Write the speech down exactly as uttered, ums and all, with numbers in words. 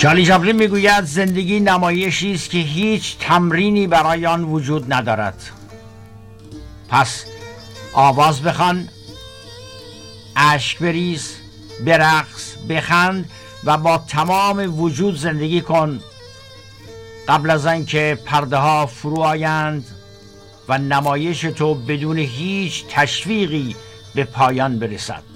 چارلی چاپلین میگوید زندگی نمایشی است که هیچ تمرینی برای آن وجود ندارد. پس آواز بخوان، اشک بریز، برقص، بخند و با تمام وجود زندگی کن قبل از آنکه پرده ها فرو آیند و نمایش تو بدون هیچ تشویقی به پایان برسد.